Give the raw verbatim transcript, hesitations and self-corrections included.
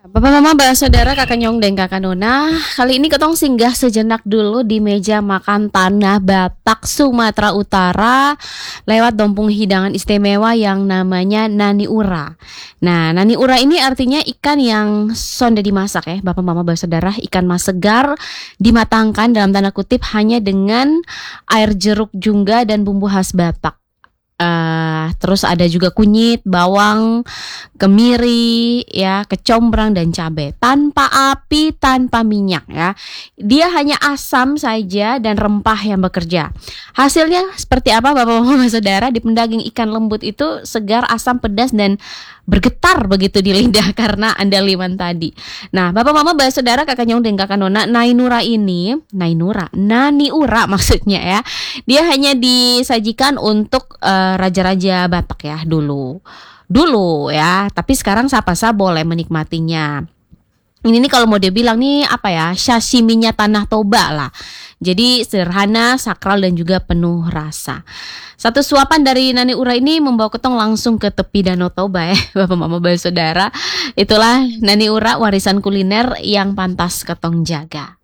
Bapak Mama Mbak Saudara Kakak Nyong dan Kakak Nona, kali ini ketong singgah sejenak dulu di meja makan tanah Batak Sumatera Utara lewat dompung hidangan istimewa yang namanya nani ura. Nah, nani ura ini artinya ikan yang sonde dimasak ya Bapak Mama Mbak Saudara, ikan mas segar dimatangkan dalam tanda kutip hanya dengan air jeruk jungga dan bumbu khas Batak. Uh, terus ada juga kunyit, bawang, kemiri, ya, kecombrang dan cabai. Tanpa api, tanpa minyak ya. Dia hanya asam saja dan rempah yang bekerja. Hasilnya seperti apa Bapak-bapak Saudara? Di pendaging ikan lembut itu segar, asam, pedas dan bergetar begitu di lidah karena andaliman tadi. Nah, Bapak Mama Mbak Saudara Kakak Nyong dan Kakak Nona, Nainura ini, Nainura, Nani Ura maksudnya ya. Dia hanya disajikan untuk uh, raja-raja Batak ya dulu. Dulu ya, tapi sekarang siapa-siapa boleh menikmatinya. Ini nih kalau mau dia bilang nih apa ya, sashiminya Tanah Toba lah. Jadi sederhana, sakral dan juga penuh rasa. Satu suapan dari nani ura ini membawa ketong langsung ke tepi Danau Toba ya, Bapak Mama Mbak Saudara. Itulah nani ura, warisan kuliner yang pantas ketong jaga.